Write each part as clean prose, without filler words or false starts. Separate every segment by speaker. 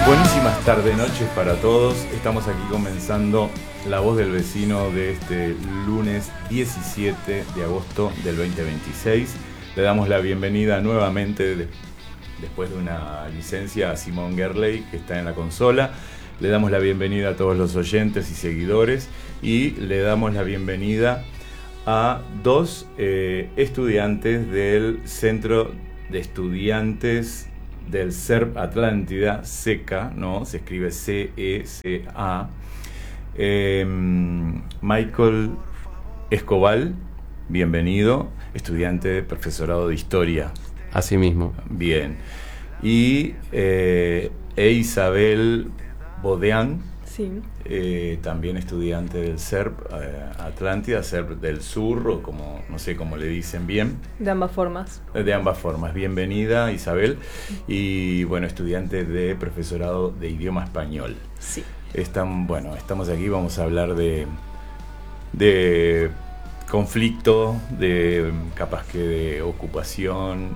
Speaker 1: Buenísimas tarde-noches para todos. Estamos aquí comenzando La Voz del Vecino de este lunes 17 de agosto del 2026. Le damos la bienvenida nuevamente, después de una licencia, a Simón Gerley, que está en la consola. Le damos la bienvenida a todos los oyentes y seguidores y le damos la bienvenida a dos estudiantes del Centro de Estudiantes del CERP Atlántida, CECA, ¿no? Se escribe C-E-C-A. Michael Escobar, bienvenido, estudiante de profesorado de Historia.
Speaker 2: Así mismo.
Speaker 1: Bien. Y Isabel Bodeán,
Speaker 3: sí.
Speaker 1: También estudiante del CERP Atlántida, CERP del Sur, o como, no sé cómo le dicen bien.
Speaker 3: De ambas formas.
Speaker 1: De ambas formas. Bienvenida, Isabel. Y bueno, estudiante de profesorado de idioma español.
Speaker 3: Sí.
Speaker 1: Estamos aquí, vamos a hablar de conflicto, de capaz que de ocupación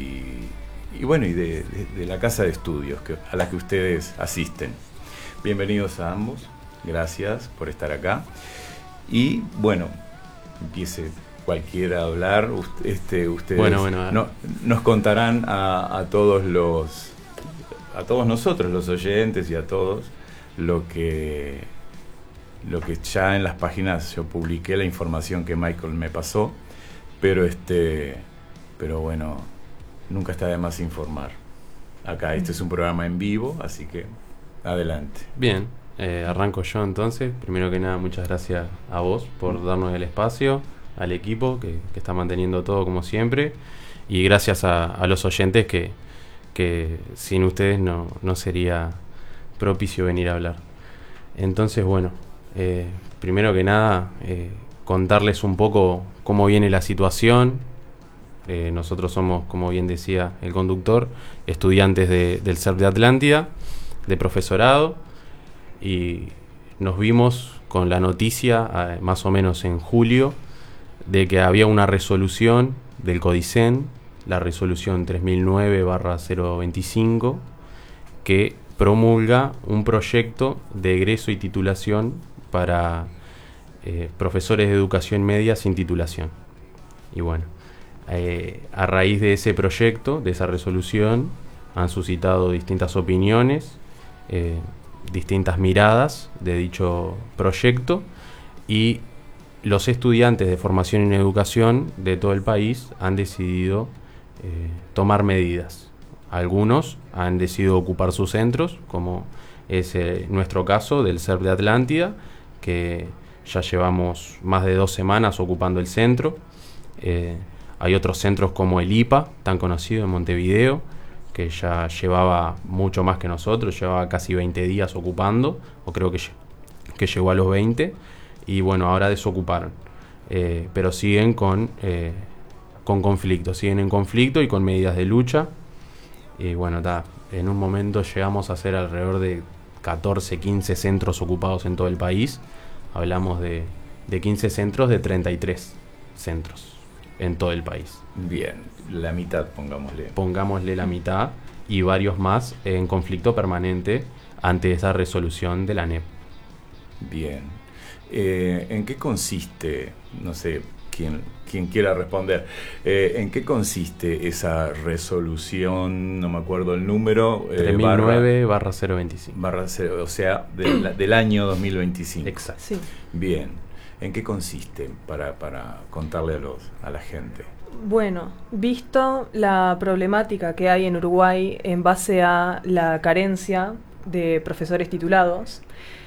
Speaker 1: y de la casa de estudios a la que ustedes asisten. Bienvenidos a ambos, gracias por estar acá. Y bueno, empiece cualquiera a hablar. Ustedes nos contarán a todos nosotros, los oyentes, y a todos lo que ya en las páginas yo publiqué, la información que Michael me pasó, pero bueno, nunca está de más informar. Acá este es un programa en vivo, así que adelante.
Speaker 2: Bien, arranco yo entonces. Primero que nada, muchas gracias a vos por darnos el espacio, al equipo que está manteniendo todo como siempre, y gracias a los oyentes que sin ustedes no sería propicio venir a hablar. Entonces, bueno, primero que nada, contarles un poco cómo viene la situación. Nosotros somos, como bien decía el conductor, estudiantes del CERP de Atlántida, de profesorado, y nos vimos con la noticia más o menos en julio de que había una resolución del CODICEN, la resolución 3009/025, que promulga un proyecto de egreso y titulación para profesores de educación media sin titulación. Y bueno, a raíz de ese proyecto, de esa resolución, han suscitado distintas opiniones, distintas miradas de dicho proyecto, y los estudiantes de formación en educación de todo el país han decidido tomar medidas. Algunos han decidido ocupar sus centros, como es nuestro caso del CERP de Atlántida, que ya llevamos más de 2 semanas ocupando el centro. Hay otros centros como el IPA, tan conocido en Montevideo, que ya llevaba mucho más que nosotros, llevaba casi 20 días ocupando, o creo que llegó a los 20, y bueno, ahora desocuparon. Pero siguen con conflicto, siguen en conflicto y con medidas de lucha. Y bueno, en un momento llegamos a ser alrededor de 14, 15 centros ocupados en todo el país. Hablamos de 15 centros de 33 centros en todo el país.
Speaker 1: Bien, la mitad, pongámosle.
Speaker 2: Pongámosle la mitad, y varios más en conflicto permanente ante esa resolución de la ANEP.
Speaker 1: Bien. ¿En qué consiste, no sé, quien quiera responder, en qué consiste esa resolución, no me acuerdo el número,
Speaker 2: 3009/025,
Speaker 1: o sea, del año 2025?
Speaker 2: Exacto.
Speaker 3: Sí.
Speaker 1: Bien. ¿En qué consiste para contarle a la gente?
Speaker 3: Bueno, visto la problemática que hay en Uruguay en base a la carencia de profesores titulados,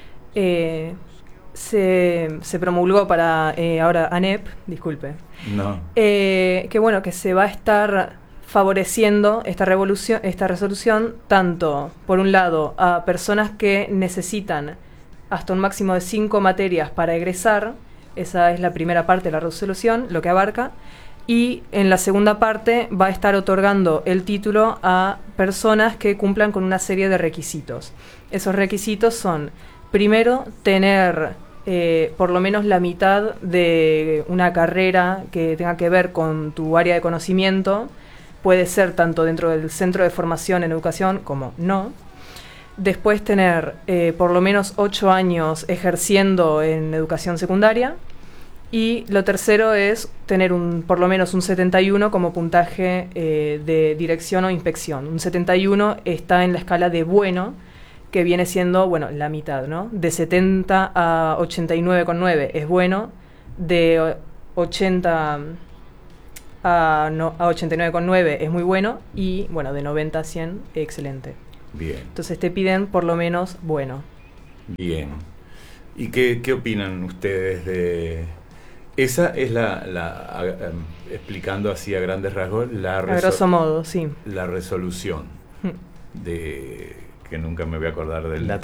Speaker 3: se promulgó para ahora ANEP, disculpe, que se va a estar favoreciendo esta resolución tanto, por un lado, a personas que necesitan hasta un máximo de 5 materias para egresar. Esa es la primera parte de la resolución, lo que abarca. Y en la segunda parte va a estar otorgando el título a personas que cumplan con una serie de requisitos. Esos requisitos son, primero, tener por lo menos la mitad de una carrera que tenga que ver con tu área de conocimiento. Puede ser tanto dentro del centro de formación en educación como no. Después tener por lo menos 8 años ejerciendo en educación secundaria. Y lo tercero es tener por lo menos un 71 como puntaje de dirección o inspección. Un 71 está en la escala de bueno, que viene siendo, bueno, la mitad, ¿no? De 70 a 89,9 es bueno, de 80 a 89,9 es muy bueno, y, bueno, de 90 a 100, excelente.
Speaker 1: Bien.
Speaker 3: Entonces te piden por lo menos bueno.
Speaker 1: Bien. ¿Y qué opinan ustedes de...? Esa es explicando así a grandes rasgos,
Speaker 3: a grosso modo, sí.
Speaker 1: La resolución de... que nunca me voy a acordar del...
Speaker 2: La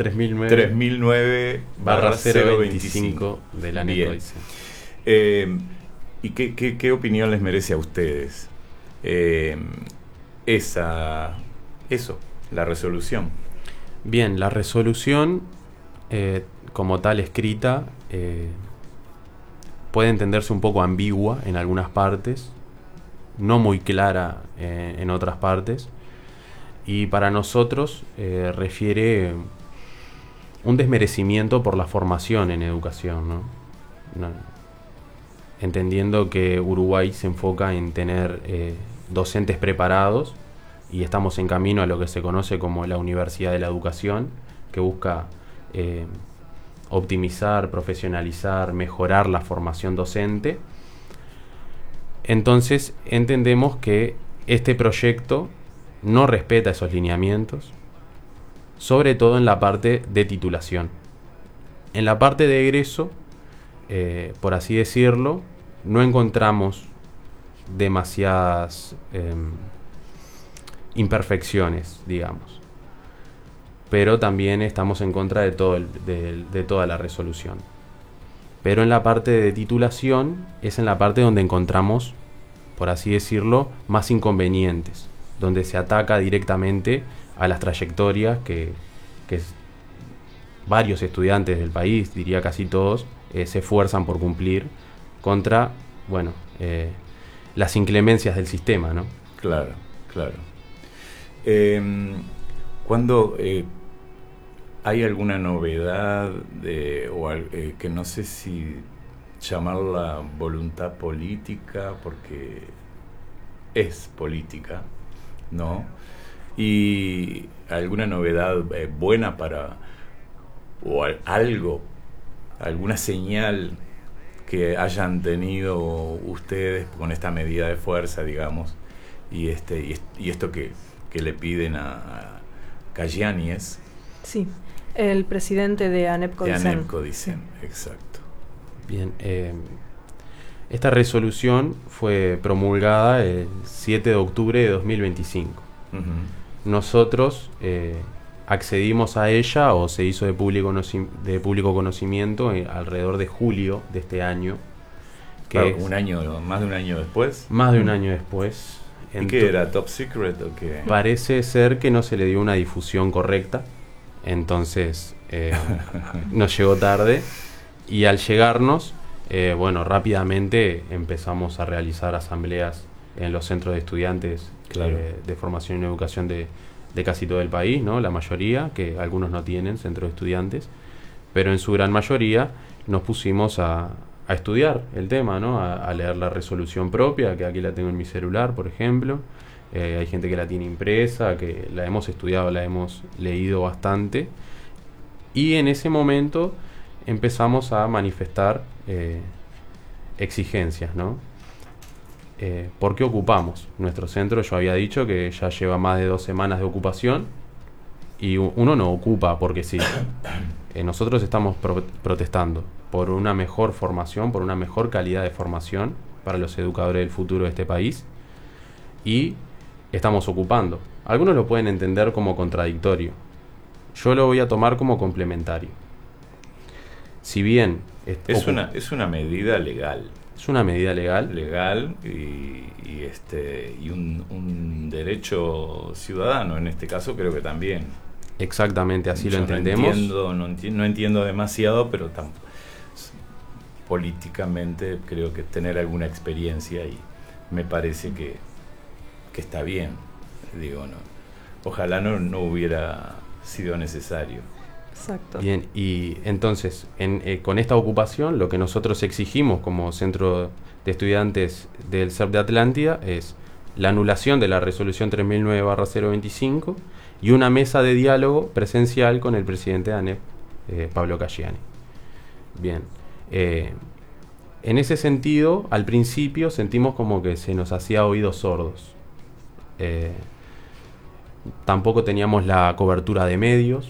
Speaker 2: 3009/025 de la ANEP.
Speaker 1: ¿Y qué opinión les merece a ustedes la resolución?
Speaker 2: Bien, la resolución como tal escrita puede entenderse un poco ambigua en algunas partes, no muy clara en otras partes, y para nosotros refiere un desmerecimiento por la formación en educación, ¿no? Entendiendo que Uruguay se enfoca en tener docentes preparados, y estamos en camino a lo que se conoce como la Universidad de la Educación, que busca optimizar, profesionalizar, mejorar la formación docente. Entonces entendemos que este proyecto no respeta esos lineamientos, sobre todo en la parte de titulación. En la parte de egreso, por así decirlo, no encontramos demasiadas imperfecciones, digamos. Pero también estamos en contra de toda la resolución. Pero en la parte de titulación es en la parte donde encontramos, por así decirlo, más inconvenientes, donde se ataca directamente a las trayectorias que varios estudiantes del país, diría casi todos, se esfuerzan por cumplir contra, bueno, las inclemencias del sistema, ¿no?
Speaker 1: Claro, claro. Cuando hay alguna novedad que no sé si llamarla voluntad política, porque es política, ¿no? Y alguna novedad buena o alguna señal que hayan tenido ustedes con esta medida de fuerza, digamos, y esto que le piden a Cayáñez.
Speaker 3: Sí, el presidente de ANEP Codicen.
Speaker 1: De ANEP Codicen, exacto.
Speaker 2: Bien, esta resolución fue promulgada el 7 de octubre de 2025. Uh-huh. Nosotros accedimos a ella, o se hizo de público conocimiento alrededor de julio de este año.
Speaker 1: Que más de un año después.
Speaker 2: Más de un año después.
Speaker 1: ¿Y qué era? ¿Top secret o qué?
Speaker 2: Parece ser que no se le dio una difusión correcta, entonces nos llegó tarde, y al llegarnos, rápidamente empezamos a realizar asambleas en los centros de estudiantes, claro, de formación en educación de casi todo el país, ¿no? La mayoría, que algunos no tienen centros de estudiantes, pero en su gran mayoría nos pusimos a estudiar el tema, ¿no? A leer la resolución propia, que aquí la tengo en mi celular, por ejemplo. Hay gente que la tiene impresa, que la hemos estudiado, la hemos leído bastante. Y en ese momento empezamos a manifestar exigencias, ¿no? ¿Por qué ocupamos nuestro centro? Yo había dicho que ya lleva más de 2 semanas de ocupación, y uno no ocupa porque sí. Nosotros estamos protestando por una mejor formación, por una mejor calidad de formación para los educadores del futuro de este país, y estamos ocupando. Algunos lo pueden entender como contradictorio. Yo lo voy a tomar como complementario. Si bien
Speaker 1: es una medida legal.
Speaker 2: Es una medida legal.
Speaker 1: Legal y un derecho ciudadano, en este caso creo que también.
Speaker 2: Exactamente, así lo entendemos.
Speaker 1: No entiendo demasiado, pero políticamente creo que tener alguna experiencia, y me parece que está bien. Digo, no, ojalá no hubiera sido necesario.
Speaker 3: Exacto.
Speaker 2: Bien, y entonces, con esta ocupación, lo que nosotros exigimos como Centro de Estudiantes del CERP de Atlántida es la anulación de la resolución 3009/025 y una mesa de diálogo presencial con el presidente de ANEP, Pablo Caggiani. Bien, en ese sentido, al principio sentimos como que se nos hacía oídos sordos. Tampoco teníamos la cobertura de medios,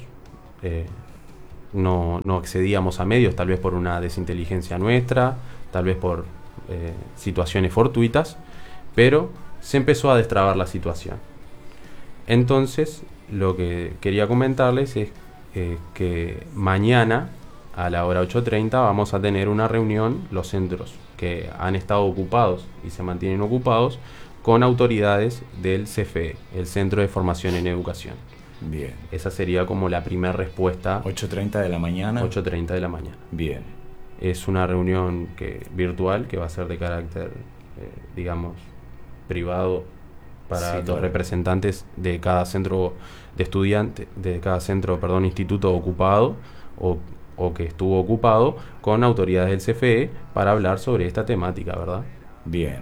Speaker 2: no accedíamos a medios, tal vez por una desinteligencia nuestra, tal vez por situaciones fortuitas, pero se empezó a destrabar la situación. Entonces, lo que quería comentarles es que mañana, a la hora 8:30, vamos a tener una reunión, los centros que han estado ocupados y se mantienen ocupados, con autoridades del CFE, el Centro de Formación en Educación.
Speaker 1: Bien.
Speaker 2: Esa sería como la primera respuesta.
Speaker 1: 8:30 de la mañana.
Speaker 2: 8:30 de la mañana.
Speaker 1: Bien.
Speaker 2: Es una reunión virtual que va a ser de carácter, digamos, privado para los representantes de cada centro de estudiantes, de cada centro, instituto ocupado o que estuvo ocupado, con autoridades del CFE para hablar sobre esta temática, ¿verdad?
Speaker 1: Bien.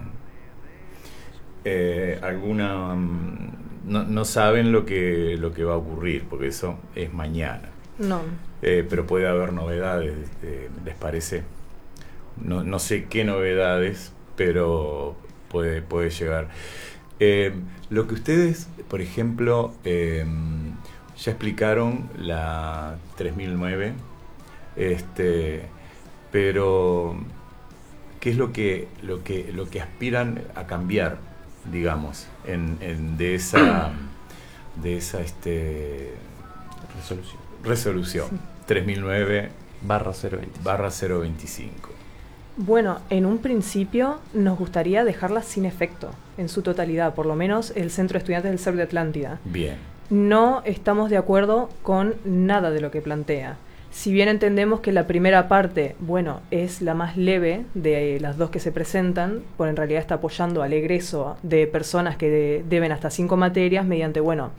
Speaker 1: No saben lo que va a ocurrir, porque eso es mañana.
Speaker 3: No.
Speaker 1: Pero puede haber novedades, ¿les parece? No sé qué novedades, pero puede llegar. Lo que ustedes, por ejemplo, ya explicaron la 3009, pero ¿qué es lo que aspiran a cambiar, digamos, de esa resolución sí. 3009/025?
Speaker 3: Bueno, en un principio nos gustaría dejarla sin efecto, en su totalidad, por lo menos el Centro de Estudiantes del CERP de Atlántida.
Speaker 1: Bien.
Speaker 3: No estamos de acuerdo con nada de lo que plantea. Si bien entendemos que la primera parte, bueno, es la más leve de las dos que se presentan, pues en realidad está apoyando al egreso de personas que deben hasta 5 materias mediante,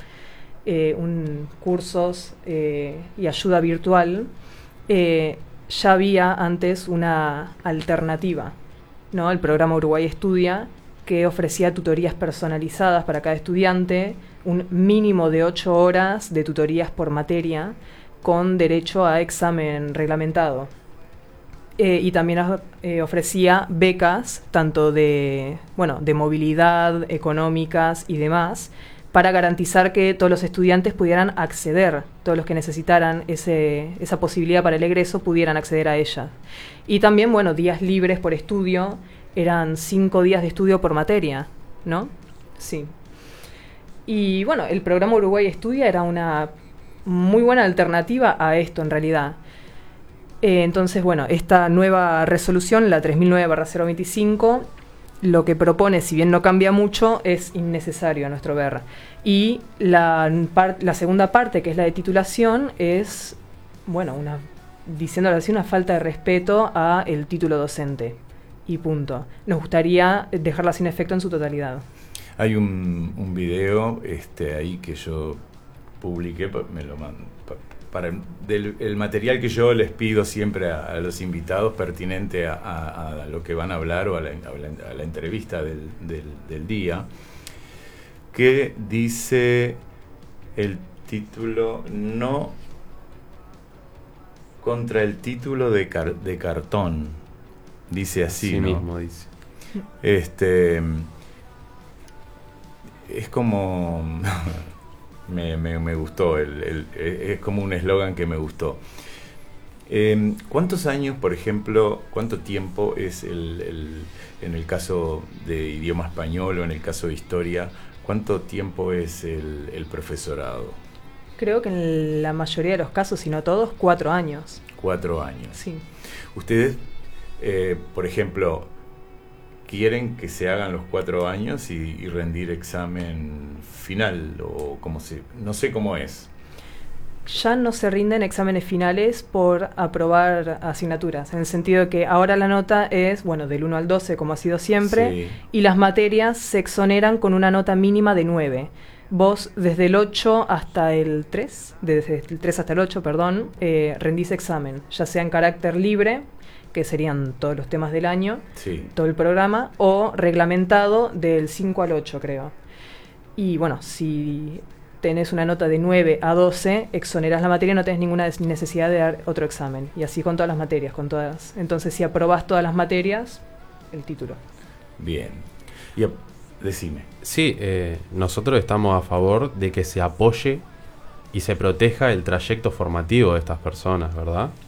Speaker 3: cursos y ayuda virtual. Ya había antes una alternativa, ¿no? El programa Uruguay Estudia, que ofrecía tutorías personalizadas para cada estudiante, un mínimo de 8 horas de tutorías por materia, con derecho a examen reglamentado. Y también ofrecía becas, tanto de movilidad, económicas y demás, para garantizar que todos los estudiantes pudieran acceder, todos los que necesitaran esa posibilidad para el egreso pudieran acceder a ella. Y también, días libres por estudio, eran 5 días de estudio por materia, ¿no? Sí. Y el programa Uruguay Estudia era una muy buena alternativa a esto en realidad. Entonces, esta nueva resolución, la 3009/025, lo que propone, si bien no cambia mucho, es innecesario a nuestro ver. Y la segunda parte, que es la de titulación, es, diciéndolo así, una falta de respeto a el título docente. Y punto. Nos gustaría dejarla sin efecto en su totalidad.
Speaker 1: Hay un video ahí que yo publiqué, me lo mando, el material que yo les pido siempre a los invitados pertinente a lo que van a hablar o a la entrevista del día, que dice el título: no contra el título de cartón. Dice así,
Speaker 2: sí,
Speaker 1: ¿no?
Speaker 2: Mismo dice.
Speaker 1: Es como me gustó, es como un eslogan que me gustó. ¿Cuántos años, por ejemplo, cuánto tiempo es en el caso de idioma español o en el caso de historia, cuánto tiempo es el profesorado?
Speaker 3: Creo que en la mayoría de los casos, si no todos, 4 años.
Speaker 1: 4 años.
Speaker 3: Sí.
Speaker 1: Ustedes, por ejemplo, ¿quieren que se hagan los 4 años y rendir examen final? O no sé cómo es.
Speaker 3: Ya no se rinden exámenes finales por aprobar asignaturas, en el sentido de que ahora la nota es, del 1 al 12, como ha sido siempre,
Speaker 1: sí.
Speaker 3: Y las materias se exoneran con una nota mínima de 9. vos desde el 8 hasta el 3, desde el 3 hasta el 8, perdón, rendís examen, ya sea en carácter libre, que serían todos los temas del año,
Speaker 1: sí,
Speaker 3: todo el programa, o reglamentado del 5 al 8, creo. Y bueno, si tenés una nota de 9 a 12, exonerás la materia, no tenés ninguna necesidad de dar otro examen. Y así con todas las materias, con todas. Entonces, si aprobás todas las materias, el título.
Speaker 1: Bien. Y decime.
Speaker 2: Sí, nosotros estamos a favor de que se apoye y se proteja el trayecto formativo de estas personas, ¿verdad?